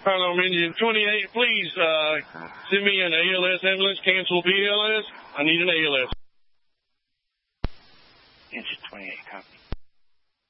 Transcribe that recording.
Hello, Engine 28. Please send me an ALS ambulance. Cancel BLS. I need an ALS. Engine 28, copy.